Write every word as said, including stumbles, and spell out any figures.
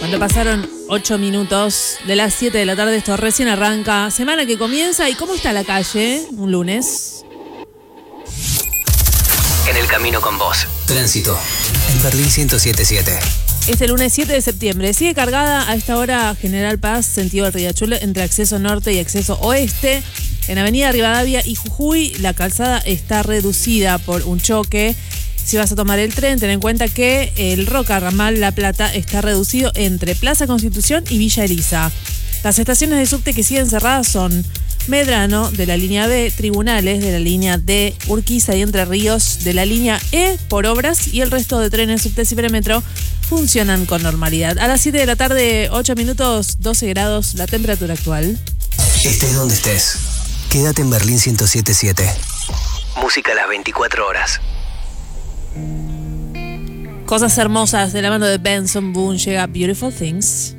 Cuando pasaron ocho minutos de las siete de la tarde, esto recién arranca. Semana que comienza. ¿Y cómo está la calle? Un lunes. En el camino con vos. Tránsito. En Berlín ciento siete punto siete. Este lunes siete de septiembre sigue cargada a esta hora General Paz, sentido del Riachuelo, entre acceso norte y acceso oeste. En Avenida Rivadavia y Jujuy, la calzada está reducida por un choque. Si vas a tomar el tren, ten en cuenta que el Roca Ramal La Plata está reducido entre Plaza Constitución y Villa Elisa. Las estaciones de subte que siguen cerradas son Medrano, de la línea B, Tribunales, de la línea D, Urquiza y Entre Ríos, de la línea E, por obras, y el resto de trenes, subtes y premetro funcionan con normalidad. A las siete de la tarde, ocho minutos, doce grados, la temperatura actual. Estés donde estés, quédate en Berlín ciento siete punto siete. Música a las veinticuatro horas. Cosas hermosas de la mano de Benson Boone llega Beautiful Things.